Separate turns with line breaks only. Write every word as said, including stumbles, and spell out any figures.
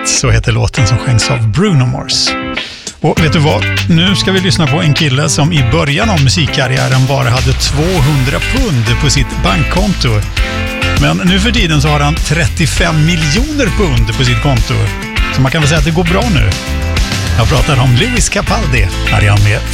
så heter låten som sjöngs av Bruno Mars. Och vet du vad? Nu ska vi lyssna på en kille som i början av musikkarriären bara hade tvåhundra pund på sitt bankkonto. Men nu för tiden så har han trettiofem miljoner pund på sitt konto. Så man kan väl säga att det går bra nu. Jag pratar om Lewis Capaldi. Här är han med